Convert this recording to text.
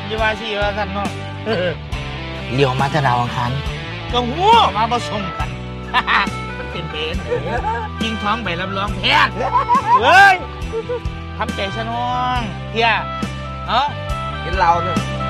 ยี่ว่าสิว่ากันเนาะเลี้ยวมาจะดาวอังคารก็หัวมาผสมกัน มันเป็นเป็นยิงท้องใบรับรองแพทย์เฮ้ยทำใจซะน้องเฮียเอ้าเห็นเราเนี่ย